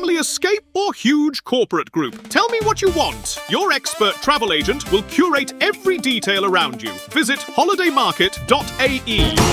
family escape or huge corporate group? Tell me what you want. Your expert travel agent will curate every detail around you. Visit holidaymarket.ae.